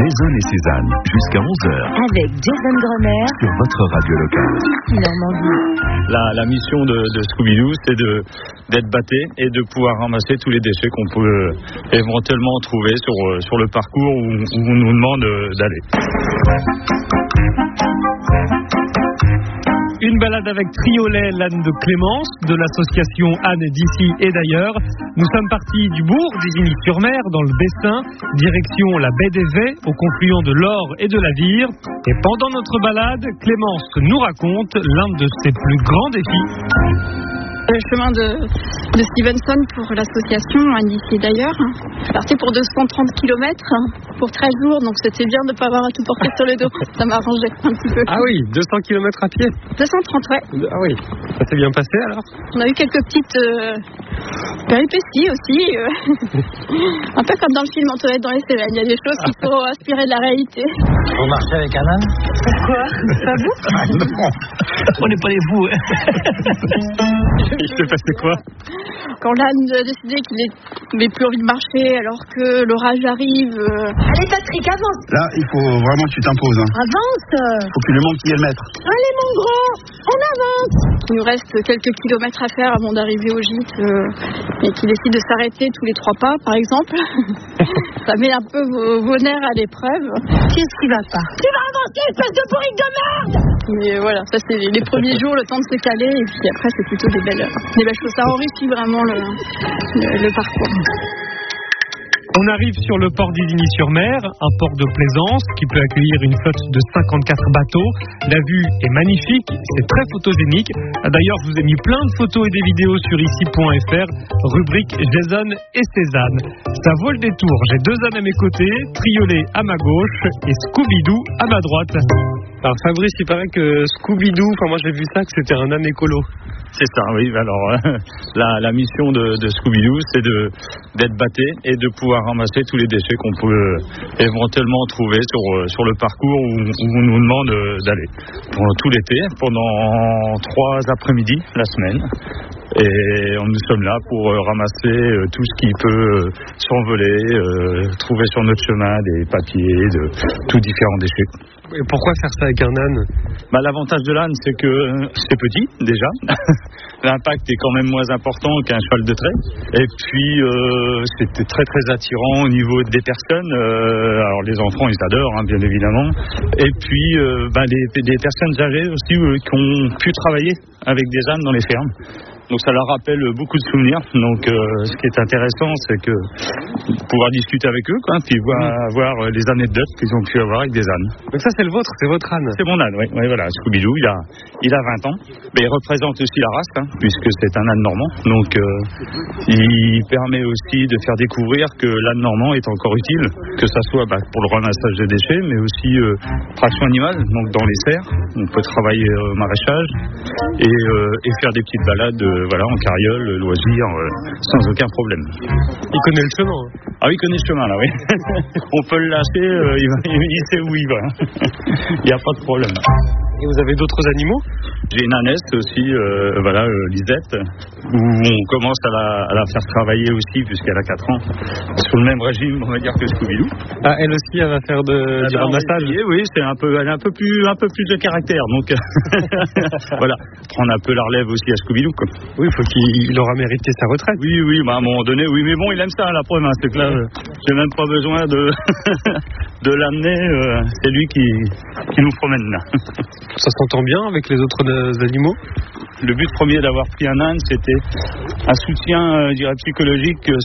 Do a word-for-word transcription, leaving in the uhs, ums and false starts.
Jason et Cézanne, jusqu'à onze heures. Avec Jason Grenier sur votre radio locale. Ici Normandie. La, la mission de, de Scooby-Doo, c'est de, d'être batté et de pouvoir ramasser tous les déchets qu'on peut éventuellement trouver sur, sur le parcours où, où on nous demande d'aller. Une balade avec Triolet, l'âne de Clémence, de l'association Anne d'ici et d'ailleurs. Nous sommes partis du bourg d'Isigny-sur-Mer, dans le Bessin, direction la baie des Vets, au confluent de l'Or et de la Vire. Et pendant notre balade, Clémence nous raconte l'un de ses plus grands défis. Le chemin de, de Stevenson pour l'association Anne d'ici et d'ailleurs. Parti pour deux cent trente kilomètres pour treize jours, donc c'était bien de ne pas avoir à tout porter sur le dos. Ça m'arrangeait un petit peu. Ah oui, deux cents kilomètres à pied. deux cent trente, ouais. Ah oui, ça s'est bien passé alors. On a eu quelques petites euh, péripéties aussi. Euh, un peu comme dans le film Antoinette dans les Cévennes. Il y a des choses qui sont inspirées de la réalité. Vous marchez avec un âne? Pourquoi? Pas vous? Ah non, on n'est pas les fous. Il s'est passé quoi? Quand l'âne a décidé qu'il n'avait plus envie de marcher alors que l'orage arrive. Euh... Allez Patrick, avance. Là, il faut vraiment que tu t'imposes. Hein. Avance. Faut que tu lui montres qui est le maître. Allez mon gros, on avance. Il nous reste quelques kilomètres à faire avant d'arriver au gîte euh, et qu'il décide de s'arrêter tous les trois pas, par exemple. Ça met un peu vos, vos nerfs à l'épreuve. Qu'est-ce qui va pas? Tu vas avancer, espèce de bourrique de merde. Mais voilà, ça c'est les, les premiers jours, le temps de se caler, et puis après c'est plutôt des belles, des belles choses. Ça enrichit vraiment le, le, le parcours. On arrive sur le port d'Isigny-sur-Mer, un port de plaisance qui peut accueillir une flotte de cinquante-quatre bateaux. La vue est magnifique, c'est très photogénique. D'ailleurs, je vous ai mis plein de photos et des vidéos sur ici point f r, rubrique Jason et Cézanne. Ça vaut le détour, j'ai deux ânes à mes côtés, Triolet à ma gauche et Scooby-Doo à ma droite. Alors Fabrice, il paraît que Scooby-Doo, enfin moi j'ai vu ça, que c'était un âne écolo. C'est ça, oui. Alors, euh, la, la mission de, de Scooby-Doo, c'est de, d'être batté et de pouvoir ramasser tous les déchets qu'on peut éventuellement trouver sur, sur le parcours où, où on nous demande d'aller. Pendant tout l'été, pendant trois après-midi la semaine. Et nous sommes là pour ramasser tout ce qui peut s'envoler, euh, trouver sur notre chemin des papiers, de tous différents déchets. Et pourquoi faire ça avec un âne? Bah, l'avantage de l'âne, c'est que c'est petit, déjà. L'impact est quand même moins important qu'un cheval de trait. Et puis, euh, c'était très, très attirant au niveau des personnes. Euh, alors, les enfants, ils adorent, hein, bien évidemment. Et puis, euh, bah, les, les personnes âgées aussi euh, qui ont pu travailler avec des ânes dans les fermes. Donc ça leur rappelle beaucoup de souvenirs. Donc euh, ce qui est intéressant, c'est que pouvoir discuter avec eux, quoi, puis voir, mmh. voir les anecdotes qu'ils ont pu avoir avec des ânes. Donc ça c'est le vôtre, c'est votre âne. C'est mon âne, oui. oui voilà, Scooby-Doo, il a, il a vingt ans. Mais il représente aussi la race, hein, puisque c'est un âne normand. Donc euh, il permet aussi de faire découvrir que l'âne normand est encore utile, que ça soit bah, pour le ramassage des déchets, mais aussi euh, traction animale, donc dans les serres. On peut travailler au maraîchage et, euh, et faire des petites balades euh, voilà, en carriole, loisir, euh, sans aucun problème. Il connaît le chemin. Hein. Ah oui, il connaît le chemin là, oui. On peut le lâcher, euh, il, va, il sait où il va. Il n'y a pas de problème. Et vous avez d'autres animaux? J'ai une ânesse aussi, euh, voilà, euh, Lisette, où on commence à la, à la faire travailler aussi, puisqu'elle a quatre ans, sur le même régime, on va dire, que Scooby-Doo. Ah, elle aussi, elle va faire de, du ramassage? Oui, c'est un peu, elle a un peu plus, un peu plus de caractère, donc voilà, prendre un peu la relève aussi à Scooby-Doo, quoi. Oui, il faut qu'il aura mérité sa retraite. Oui, oui, bah, à un moment donné, oui, mais bon, il aime ça, la preuve, hein, c'est que là, euh, j'ai même pas besoin de, de l'amener, euh, c'est lui qui, qui nous promène là. Ça s'entend bien avec les autres euh, animaux? Le but premier d'avoir pris un âne, c'était un soutien, euh, je dirais, psychologique